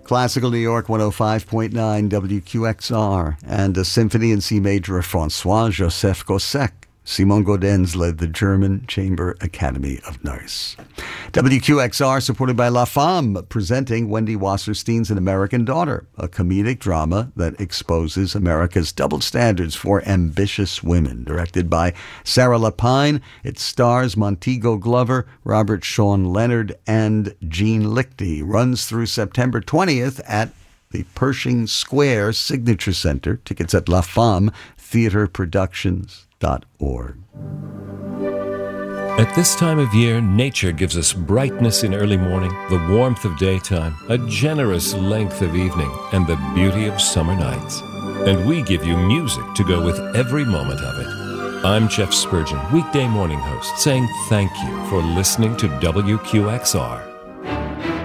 Classical New York 105.9 WQXR, and a symphony in C major of François-Joseph Gossec. Simon Gaudens led the German Chamber Academy of Nurse. WQXR, supported by La Femme, presenting Wendy Wasserstein's An American Daughter, a comedic drama that exposes America's double standards for ambitious women. Directed by Sarah Lapine, it stars Montego Glover, Robert Sean Leonard, and Gene Lichty. Runs through September 20th at the Pershing Square Signature Center. Tickets at La Femme Theater Productions.org. At this time of year, nature gives us brightness in early morning, the warmth of daytime, a generous length of evening, and the beauty of summer nights. And we give you music to go with every moment of it. I'm Jeff Spurgeon, weekday morning host, saying thank you for listening to WQXR.